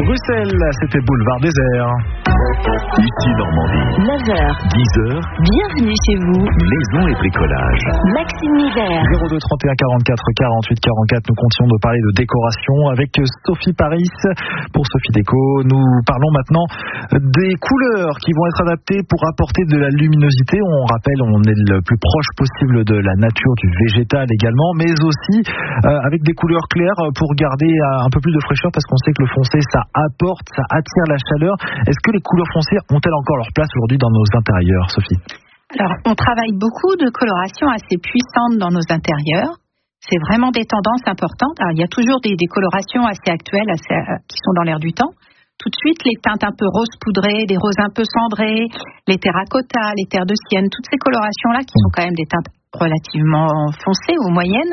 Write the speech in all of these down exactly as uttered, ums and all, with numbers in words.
Bruxelles, c'était Boulevard Désert. Ici Normandie. neuf heures. dix heures. Bienvenue chez vous. Maison et bricolage. Maxime Hiver. zéro deux trente et un quarante-quatre quarante-huit quarante-quatre. Nous continuons de parler de décoration avec Sophie Paris. Pour Sophie Déco, nous parlons maintenant des couleurs qui vont être adaptées pour apporter de la luminosité. On rappelle, on est le plus proche possible de la nature, du végétal également, mais aussi euh, avec des couleurs claires pour garder un peu plus de fraîcheur, parce qu'on sait que le foncé, ça apporte, ça attire la chaleur. Est-ce que les couleurs foncées ont-elles encore leur place aujourd'hui dans nos intérieurs, Sophie ? Alors, on travaille beaucoup de colorations assez puissantes dans nos intérieurs. C'est vraiment des tendances importantes. Alors, il y a toujours des, des colorations assez actuelles, assez, euh, qui sont dans l'air du temps. Tout de suite, les teintes un peu rose poudrées, des roses un peu cendrées, les terracottas, les terres de sienne, toutes ces colorations-là, qui sont quand même des teintes relativement foncées ou moyennes,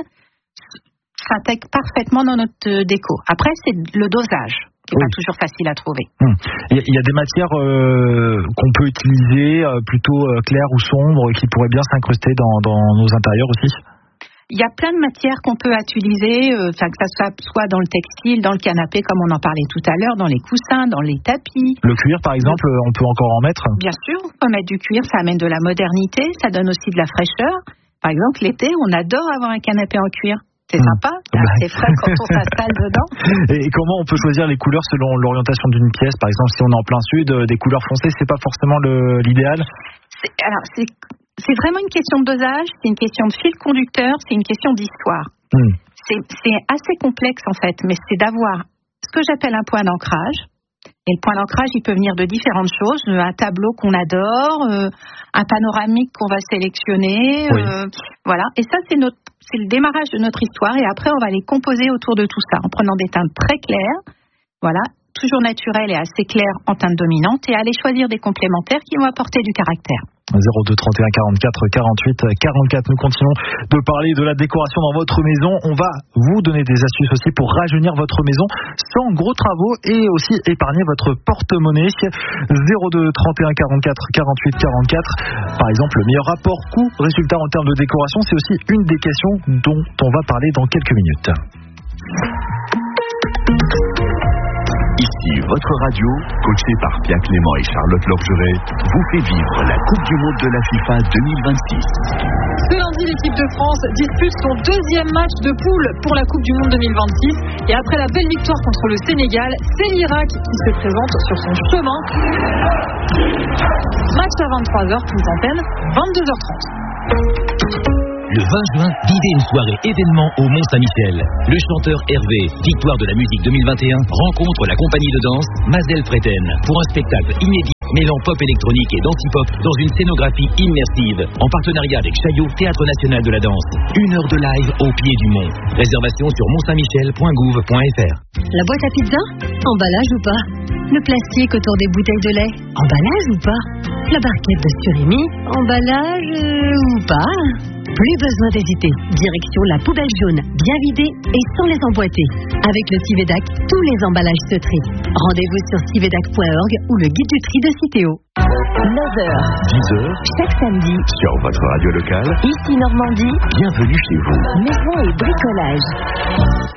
s'intègrent parfaitement dans notre déco. Après, c'est le dosage qui n'est oui. pas toujours facile à trouver. Hum. Il y a des matières euh, qu'on peut utiliser, euh, plutôt euh, claires ou sombres, qui pourraient bien s'incruster dans, dans nos intérieurs aussi ? Il y a plein de matières qu'on peut utiliser, euh, que ça soit, soit dans le textile, dans le canapé, comme on en parlait tout à l'heure, dans les coussins, dans les tapis. Le cuir, par exemple, on peut encore en mettre ? Bien sûr, on peut mettre du cuir, ça amène de la modernité, ça donne aussi de la fraîcheur. Par exemple, l'été, on adore avoir un canapé en cuir. C'est mmh. sympa, c'est assez frais quand on s'installe dedans. Et comment on peut choisir les couleurs selon l'orientation d'une pièce ? Par exemple, si on est en plein sud, des couleurs foncées, c'est pas forcément le, l'idéal ? c'est, Alors, c'est, c'est vraiment une question de dosage, c'est une question de fil conducteur, c'est une question d'histoire. Mmh. C'est, c'est assez complexe en fait, mais c'est d'avoir ce que j'appelle un point d'ancrage. Et le point d'ancrage, il peut venir de différentes choses. Un tableau qu'on adore, euh, un panoramique qu'on va sélectionner. Oui. Euh, voilà. Et ça, c'est, notre, c'est le démarrage de notre histoire. Et après, on va les composer autour de tout ça, en prenant des teintes très claires, voilà, toujours naturelles et assez claires en teinte dominante, et aller choisir des complémentaires qui vont apporter du caractère. zéro deux trente et un quarante-quatre quarante-huit quarante-quatre. Nous continuons de parler de la décoration dans votre maison. On va vous donner des astuces aussi pour rajeunir votre maison sans gros travaux et aussi épargner votre porte-monnaie. zéro deux trente et un quarante-quatre quarante-huit quarante-quatre. Par exemple, le meilleur rapport coût-résultat en termes de décoration, c'est aussi une des questions dont on va parler dans quelques minutes. Ici, votre radio, coachée par Pierre Clément et Charlotte Lorgeret, vous fait vivre la Coupe du Monde de la FIFA deux mille vingt-six. Ce lundi, l'équipe de France dispute son deuxième match de poule pour la Coupe du Monde deux mille vingt-six. Et après la belle victoire contre le Sénégal, c'est l'Irak qui se présente sur son chemin. Match à vingt-trois heures, plus antenne, vingt-deux heures trente. Le vingt juin, vivez une soirée événement au Mont-Saint-Michel. Le chanteur Hervé, victoire de la musique deux mille vingt et un, rencontre la compagnie de danse Mazel Freten pour un spectacle inédit mêlant pop électronique et dance-hip-hop dans une scénographie immersive en partenariat avec Chaillot, Théâtre National de la Danse. Une heure de live au pied du mont. Réservation sur mont saint michel point gouv point f r. La boîte à pizza ? Emballage ou pas ? Le plastique autour des bouteilles de lait ? Emballage ou pas ? La barquette de surimi ? Emballage euh, ou pas ? Plus besoin d'hésiter. Direction la poubelle jaune, bien vidée et sans les emboîter. Avec le Civedac, tous les emballages se trient. Rendez-vous sur civedac point org ou le guide du tri de Citeo. neuf heures. dix heures. Chaque samedi. Sur votre radio locale. Ici Normandie. Bienvenue chez vous. Maison et bricolage.